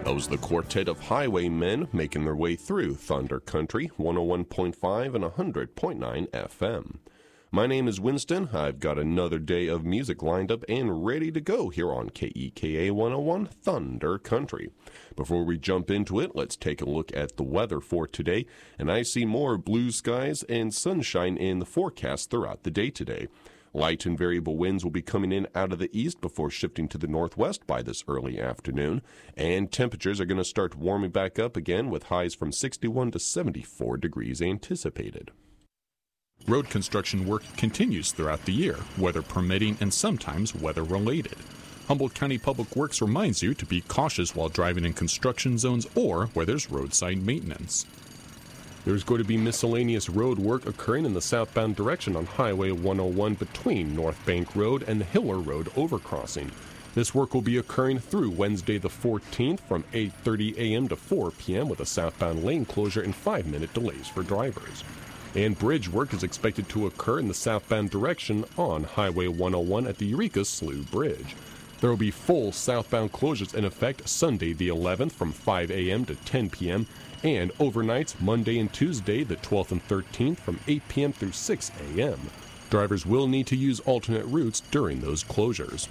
That was the quartet of Highwaymen making their way through Thunder Country, 101.5 and 100.9 FM. My name is Winston. I've got another day of music lined up and ready to go here on KEKA 101 Thunder Country. Before we jump into it, let's take a look at the weather for today, and I see more blue skies and sunshine in the forecast throughout the day today. Light and variable winds will be coming in out of the east before shifting to the northwest by this early afternoon, and temperatures are going to start warming back up again with highs from 61 to 74 degrees anticipated. Road construction work continues throughout the year, weather permitting and sometimes weather-related. Humboldt County Public Works reminds you to be cautious while driving in construction zones or where there's roadside maintenance. There's going to be miscellaneous road work occurring in the southbound direction on Highway 101 between North Bank Road and the Hiller Road overcrossing. This work will be occurring through Wednesday the 14th from 8:30 a.m. to 4 p.m. with a southbound lane closure and 5-minute delays for drivers. And bridge work is expected to occur in the southbound direction on Highway 101 at the Eureka Slough Bridge. There will be full southbound closures in effect Sunday the 11th from 5 a.m. to 10 p.m. and overnights Monday and Tuesday the 12th and 13th from 8 p.m. through 6 a.m. Drivers will need to use alternate routes during those closures.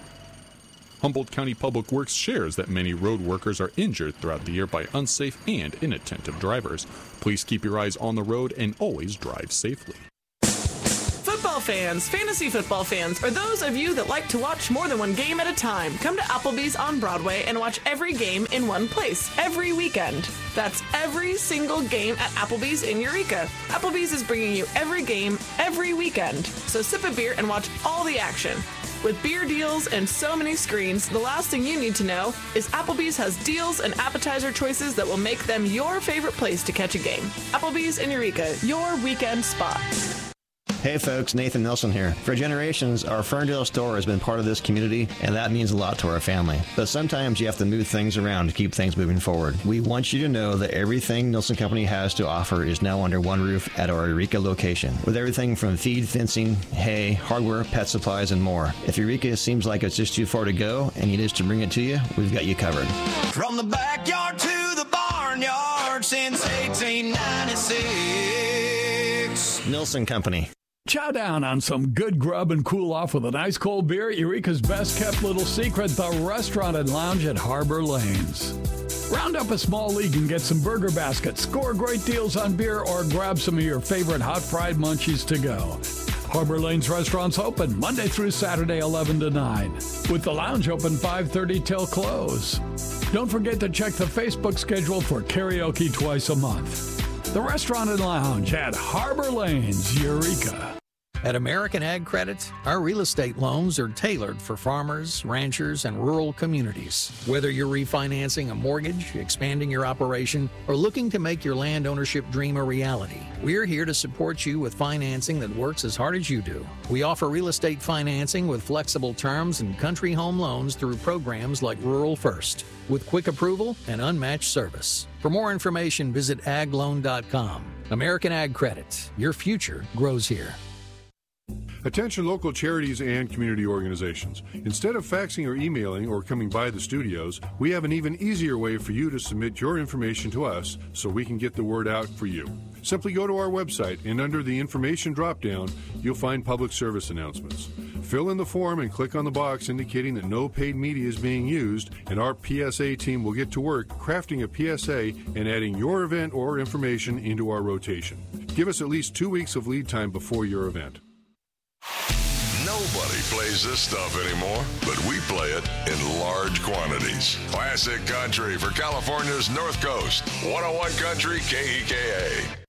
Humboldt County Public Works shares that many road workers are injured throughout the year by unsafe and inattentive drivers. Please keep your eyes on the road and always drive safely. Football fans, fantasy football fans, or those of you that like to watch more than one game at a time, come to Applebee's on Broadway and watch every game in one place, every weekend. That's every single game at Applebee's in Eureka. Applebee's is bringing you every game, every weekend. So sip a beer and watch all the action. With beer deals and so many screens, the last thing you need to know is Applebee's has deals and appetizer choices that will make them your favorite place to catch a game. Applebee's in Eureka, your weekend spot. Hey folks, Nathan Nelson here. For generations, our Ferndale store has been part of this community, and that means a lot to our family. But sometimes you have to move things around to keep things moving forward. We want you to know that everything Nelson Company has to offer is now under one roof at our Eureka location, with everything from feed, fencing, hay, hardware, pet supplies, and more. If Eureka seems like it's just too far to go and you need us to bring it to you, we've got you covered. From the backyard to the barnyard since 1896. Nelson Company. Chow down on some good grub and cool off with an ice cold beer at Eureka's best kept little secret, the Restaurant and Lounge at Harbor Lanes. Round up a small league and get some burger baskets, score great deals on beer, or grab some of your favorite hot fried munchies to go. Harbor Lanes restaurants open Monday through Saturday 11 to 9, with the lounge open 5:30 till close. Don't forget to check the Facebook schedule for karaoke twice a month. The Restaurant and Lounge at Harbor Lanes, Eureka. At American Ag Credit, our real estate loans are tailored for farmers, ranchers, and rural communities. Whether you're refinancing a mortgage, expanding your operation, or looking to make your land ownership dream a reality, we're here to support you with financing that works as hard as you do. We offer real estate financing with flexible terms and country home loans through programs like Rural First, with quick approval and unmatched service. For more information, visit agloan.com. American Ag Credit. Your future grows here. Attention local charities and community organizations. Instead of faxing or emailing or coming by the studios, we have an even easier way for you to submit your information to us so we can get the word out for you. Simply go to our website and under the information drop-down, you'll find public service announcements. Fill in the form and click on the box indicating that no paid media is being used, and our PSA team will get to work crafting a PSA and adding your event or information into our rotation. Give us at least 2 weeks of lead time before your event. Nobody plays this stuff anymore, but we play it in large quantities. Classic country for California's North Coast. 101 Country KEKA.